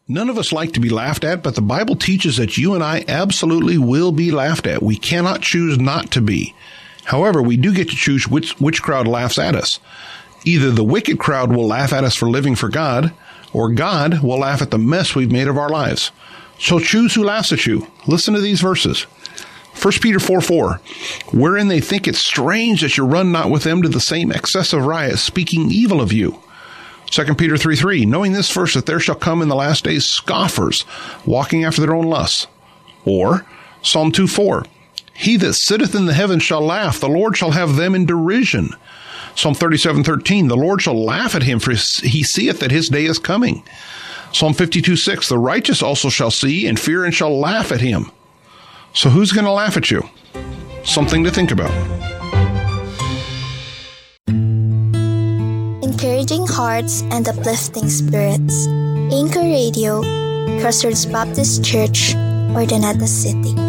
None of us like to be laughed at, but the Bible teaches that you and I absolutely will be laughed at. We cannot choose not to be. However, we do get to choose which crowd laughs at us. Either the wicked crowd will laugh at us for living for God, or God will laugh at the mess we've made of our lives. So choose who laughs at you. Listen to these verses. 1 Peter 4:4, wherein they think it strange that you run not with them to the same excessive riot, speaking evil of you. 2 Peter 3:3, knowing this first, that there shall come in the last days scoffers, walking after their own lusts. Or Psalm 2:4, he that sitteth in the heavens shall laugh, the Lord shall have them in derision. Psalm 37:13, the Lord shall laugh at him, for he seeth that his day is coming. Psalm 52:6, the righteous also shall see and fear and shall laugh at him. So who's going to laugh at you? Something to think about. Encouraging hearts and uplifting spirits. Anchor Radio, Crossroads Baptist Church, Ordoneta City.